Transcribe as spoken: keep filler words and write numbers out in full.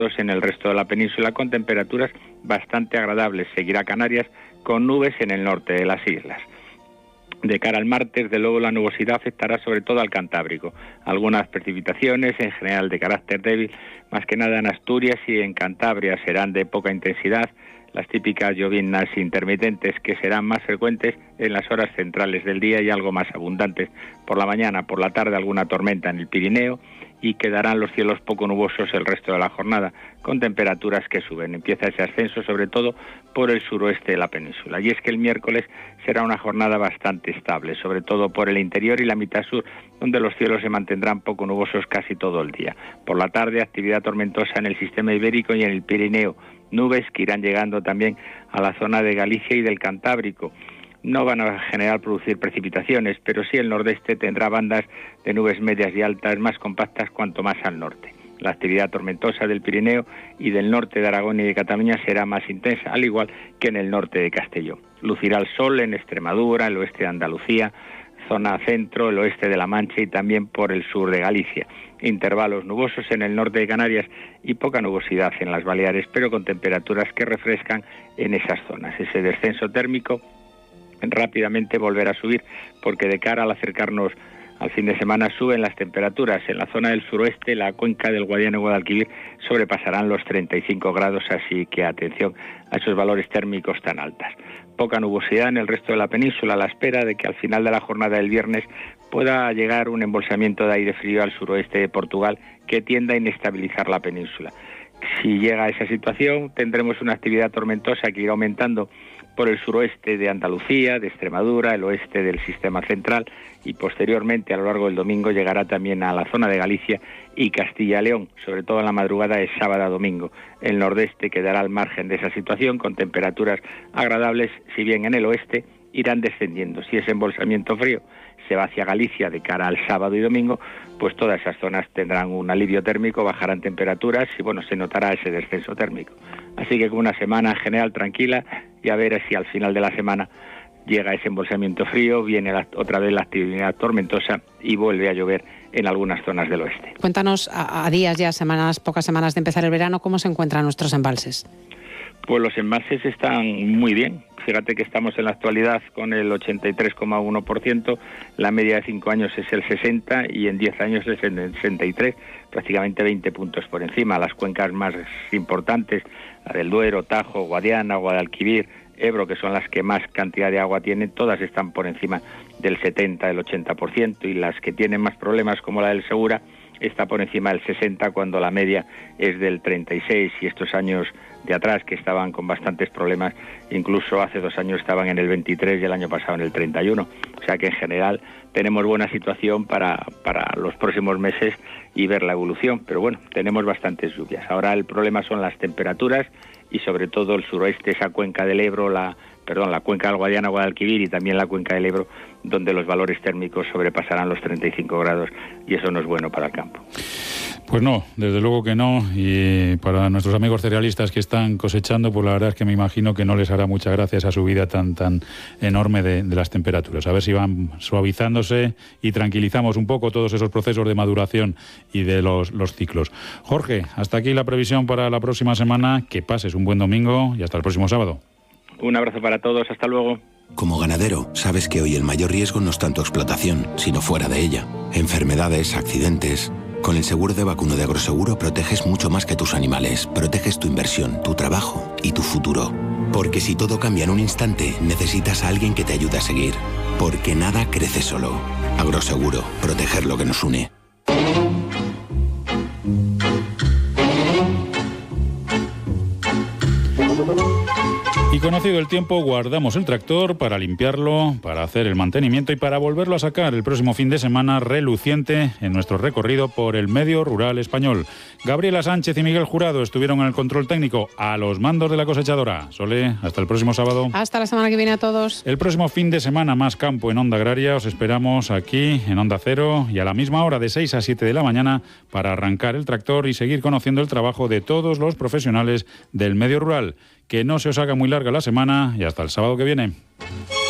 en el resto de la península con temperaturas bastante agradables. Seguirá Canarias con nubes en el norte de las islas. De cara al martes, de luego, la nubosidad afectará sobre todo al Cantábrico. Algunas precipitaciones, en general de carácter débil, más que nada en Asturias y en Cantabria, serán de poca intensidad. Las típicas lloviznas intermitentes que serán más frecuentes en las horas centrales del día y algo más abundantes por la mañana. Por la tarde, alguna tormenta en el Pirineo y quedarán los cielos poco nubosos el resto de la jornada, con temperaturas que suben. Empieza ese ascenso sobre todo por el suroeste de la península. Y es que el miércoles será una jornada bastante estable, sobre todo por el interior y la mitad sur, donde los cielos se mantendrán poco nubosos casi todo el día. Por la tarde, actividad tormentosa en el sistema ibérico y en el Pirineo. Nubes que irán llegando también a la zona de Galicia y del Cantábrico. No van a generar producir precipitaciones, pero sí el nordeste tendrá bandas de nubes medias y altas más compactas cuanto más al norte. La actividad tormentosa del Pirineo y del norte de Aragón y de Cataluña será más intensa, al igual que en el norte de Castellón. Lucirá el sol en Extremadura, el oeste de Andalucía, zona centro, el oeste de La Mancha y también por el sur de Galicia. Intervalos nubosos en el norte de Canarias y poca nubosidad en las Baleares, pero con temperaturas que refrescan en esas zonas. Ese descenso térmico rápidamente volverá a subir, porque de cara al acercarnos al fin de semana suben las temperaturas. En la zona del suroeste, la cuenca del Guadiana y Guadalquivir sobrepasarán los treinta y cinco grados, así que atención a esos valores térmicos tan altas. Poca nubosidad en el resto de la península, a la espera de que al final de la jornada del viernes pueda llegar un embolsamiento de aire frío al suroeste de Portugal que tienda a inestabilizar la península. Si llega a esa situación, tendremos una actividad tormentosa que irá aumentando por el suroeste de Andalucía, de Extremadura, el oeste del sistema central y posteriormente a lo largo del domingo llegará también a la zona de Galicia y Castilla y León, sobre todo en la madrugada de sábado a domingo. El nordeste quedará al margen de esa situación con temperaturas agradables, si bien en el oeste irán descendiendo. Si ese embolsamiento frío se va hacia Galicia de cara al sábado y domingo, pues todas esas zonas tendrán un alivio térmico, bajarán temperaturas y bueno, se notará ese descenso térmico. Así que con una semana en general tranquila y a ver si al final de la semana llega ese embolsamiento frío, viene la, otra vez la actividad tormentosa y vuelve a llover en algunas zonas del oeste. Cuéntanos, a, a días ya, semanas, pocas semanas de empezar el verano, ¿cómo se encuentran nuestros embalses? Pues los embalses están muy bien. Fíjate que estamos en la actualidad con el ochenta y tres coma uno por ciento, la media de cinco años es el sesenta y en diez años es el sesenta y tres, prácticamente veinte puntos por encima. Las cuencas más importantes, la del Duero, Tajo, Guadiana, Guadalquivir, Ebro, que son las que más cantidad de agua tienen, todas están por encima del setenta, del ochenta por ciento, y las que tienen más problemas, como la del Segura, está por encima del sesenta, cuando la media es del treinta y seis, y estos años de atrás, que estaban con bastantes problemas, incluso hace dos años estaban en el veintitrés y el año pasado en el treinta y uno. O sea que en general tenemos buena situación para, para los próximos meses y ver la evolución, pero bueno, tenemos bastantes lluvias. Ahora el problema son las temperaturas y sobre todo el suroeste, esa cuenca del Ebro, la perdón, la cuenca del Guadiana, Guadalquivir y también la cuenca del Ebro, donde los valores térmicos sobrepasarán los treinta y cinco grados y eso no es bueno para el campo. Pues no, desde luego que no, y para nuestros amigos cerealistas que están cosechando, pues la verdad es que me imagino que no les hará mucha gracia esa subida tan tan enorme de, de las temperaturas. A ver si van suavizándose y tranquilizamos un poco todos esos procesos de maduración y de los, los ciclos. Jorge, hasta aquí la previsión para la próxima semana. Que pases un buen domingo y hasta el próximo sábado. Un abrazo para todos, hasta luego. Como ganadero, sabes que hoy el mayor riesgo no es tanto explotación, sino fuera de ella. Enfermedades, accidentes. Con el seguro de vacuno de Agroseguro proteges mucho más que tus animales. Proteges tu inversión, tu trabajo y tu futuro. Porque si todo cambia en un instante, necesitas a alguien que te ayude a seguir. Porque nada crece solo. Agroseguro, proteger lo que nos une. Y conocido el tiempo, guardamos el tractor para limpiarlo, para hacer el mantenimiento y para volverlo a sacar el próximo fin de semana reluciente en nuestro recorrido por el medio rural español. Gabriela Sánchez y Miguel Jurado estuvieron en el control técnico a los mandos de la cosechadora. Sole, hasta el próximo sábado. Hasta la semana que viene a todos. El próximo fin de semana más campo en Onda Agraria. Os esperamos aquí en Onda Cero y a la misma hora de seis a siete de la mañana para arrancar el tractor y seguir conociendo el trabajo de todos los profesionales del medio rural. Que no se os haga muy larga la semana y hasta el sábado que viene.